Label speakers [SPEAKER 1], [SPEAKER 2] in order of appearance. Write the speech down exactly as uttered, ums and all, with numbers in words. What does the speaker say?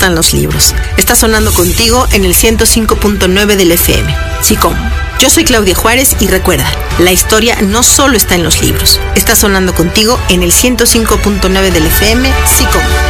[SPEAKER 1] están los libros. Está sonando contigo en el ciento cinco punto nueve del F M. SICOM. Yo soy Claudia Juárez y recuerda, la historia no solo está en los libros. Está sonando contigo en el ciento cinco punto nueve del F M. SICOM.